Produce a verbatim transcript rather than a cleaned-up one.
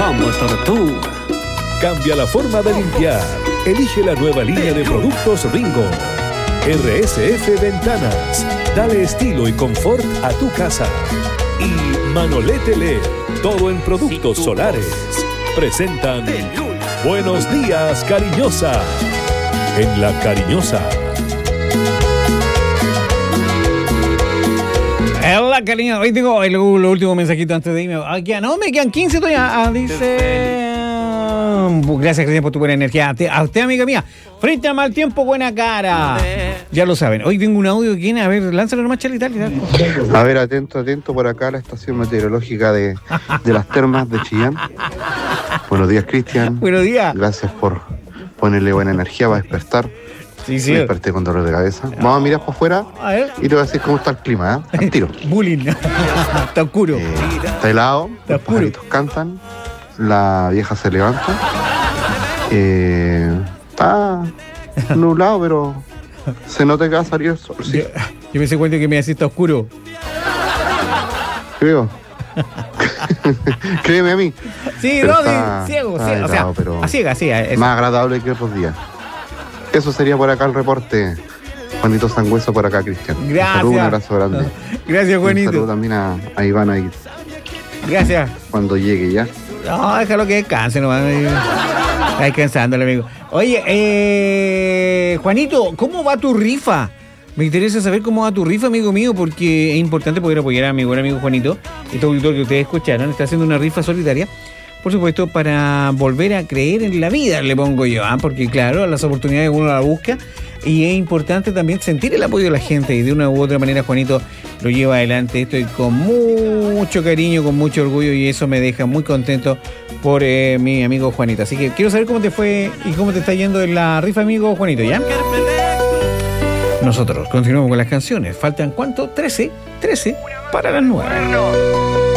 como tortuga. Cambia la forma de limpiar. Elige la nueva línea de productos Ringo. R S F Ventanas. Dale estilo y confort a tu casa. Y Manolete L E D. Todo en productos solares. Presentan Buenos Días, Cariñosa. En La Cariñosa. Hola, cariño. Hoy tengo el, el último mensajito antes de irme. Aquí, no, me quedan quince todavía. Ah, dice... Gracias, Cristian, por tu buena energía. A usted, a usted, amiga mía. Frente al mal tiempo, buena cara. Ya lo saben. Hoy tengo un audio que viene. A ver, lánzalo nomás, Charlie. Tal, tal. A ver, atento, atento por acá la estación meteorológica de, de las termas de Chillán. Buenos días, Cristian. Buenos días. Gracias por ponerle buena energía para despertar. Sí, sí. Me desperté con dolor de cabeza. Vamos a mirar para afuera a ver. Y te voy a decir cómo está el clima, ¿eh? Al tiro. Bullying. Está oscuro. Eh, está helado. Está los oscuro. pajaritos cantan. La vieja se levanta. Eh, está nublado, pero se nota que va a salir el sol. Sí. Yo, yo me di cuenta que me decís está oscuro. Creo. Créeme a mí. Sí, Pero no, está, sí, ciego, está ciego. O sea, helado, pero a ciega, sí. Es... más agradable que otros días. Eso sería por acá el reporte. Juanito Sangüeso por acá, Cristian. Gracias. Un saludo, un abrazo grande. Gracias, Juanito. Un saludo también a, a Iván ahí. Gracias. Cuando llegue ya. No, déjalo que descanse nomás. Está descansándole, amigo. Oye, eh, Juanito, ¿cómo va tu rifa? Me interesa saber cómo va tu rifa, amigo mío, porque es importante poder apoyar a mi buen amigo Juanito. Este auditor que ustedes escucharon está haciendo una rifa solidaria, por supuesto, para volver a creer en la vida, le pongo yo, ¿eh? Porque claro, las oportunidades uno las busca y es importante también sentir el apoyo de la gente y de una u otra manera Juanito lo lleva adelante esto y con mucho cariño, con mucho orgullo y eso me deja muy contento por eh, mi amigo Juanito. Así que quiero saber cómo te fue y cómo te está yendo en la rifa, amigo Juanito, ¿ya? Nosotros continuamos con las canciones. ¿Faltan cuánto? trece. trece para las nueve.